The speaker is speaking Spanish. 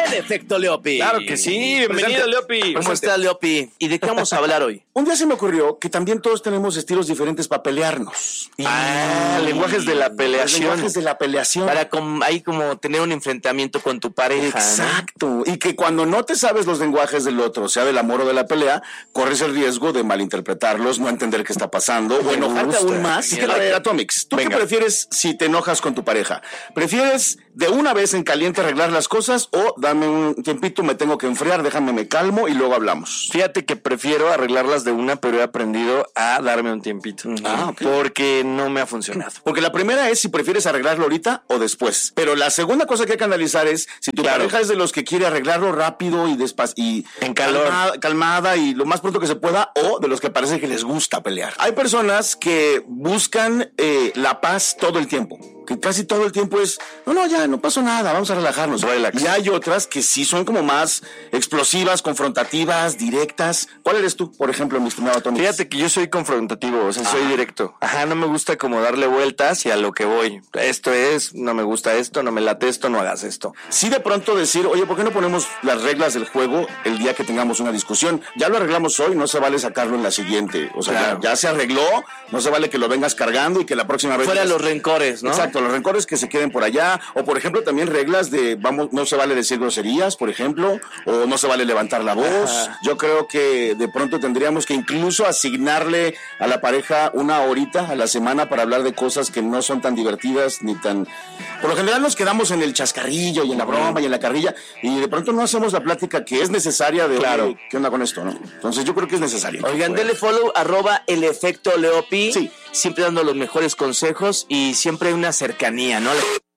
El efecto Leopi. Claro que sí, bienvenido Leopi. ¿Cómo estás, Leopi? ¿Y de qué vamos a hablar hoy? Un día se me ocurrió que también todos tenemos estilos diferentes para pelearnos. Lenguajes de la peleación. Lenguajes de la peleación. Para ahí como tener un enfrentamiento con tu pareja. Exacto. ¿no? Y que cuando no te sabes los lenguajes del otro, sea del amor o de la pelea, corres el riesgo de malinterpretarlos, no entender qué está pasando o enojarte aún más. Así que a ver, Atomics, ¿tú qué prefieres si te enojas con tu pareja? ¿Prefieres de una vez en caliente arreglar las cosas o dame un tiempito, me tengo que enfriar, déjame me calmo y luego hablamos? Fíjate que prefiero arreglarlas de una, pero he aprendido a darme un tiempito. Porque no me ha funcionado. Porque la primera es si prefieres arreglarlo ahorita o después. Pero la segunda cosa que hay que analizar es si tu pareja es de los que quiere arreglarlo rápido y despacio y en calor, calmada y lo más pronto que se pueda, o de los que parece que les gusta pelear. Hay personas que buscan la paz todo el tiempo, que casi todo el tiempo es, ya no pasó nada, vamos a relajarnos. Relax. Y hay otras que sí son como más explosivas, confrontativas, directas. ¿Cuál eres tú, por ejemplo, mi estimado Tony? Fíjate que yo soy confrontativo, o sea, soy directo. No me gusta como darle vueltas y a lo que voy. Esto es, no me gusta esto, no me late esto, no hagas esto. Sí, de pronto decir, oye, ¿por qué no ponemos las reglas del juego el día que tengamos una discusión? Ya lo arreglamos hoy, no se vale sacarlo en la siguiente. O sea, ya se arregló, no se vale que lo vengas cargando y que la próxima vez... Fuera los rencores, ¿no? Exacto, los rencores que se queden por allá. O, por ejemplo, también reglas de, no se vale decir groserías, por ejemplo, o no se vale levantar la voz. Yo creo que de pronto tendríamos que incluso asignarle a la pareja una horita a la semana para hablar de cosas que no son tan divertidas ni tan... Por lo general nos quedamos en el chascarrillo y en la broma y en la carrilla y de pronto no hacemos la plática que es necesaria de, ¿qué onda con esto, no? Entonces yo creo que es necesario. Oigan, denle follow, @el efecto Leopi. Sí. Siempre dando los mejores consejos y siempre una cercanía, ¿no?